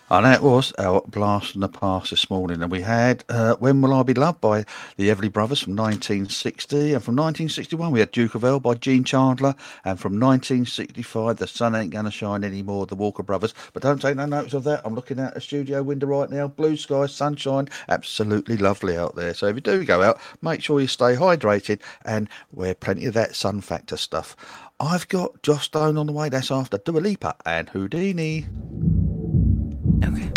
And that was our blast from the past this morning. And we had When Will I Be Loved by the Everly Brothers from 1960. And from 1961, we had Duke of Earl by Gene Chandler. And from 1965, The Sun Ain't Gonna Shine Anymore, the Walker Brothers. But don't take no notice of that. I'm looking out the studio window right now. Blue sky, sunshine, absolutely lovely out there. So if you do go out, make sure you stay hydrated and wear plenty of that sun factor stuff. I've got Joss Stone on the way. That's after Dua Lipa and Houdini. Okay.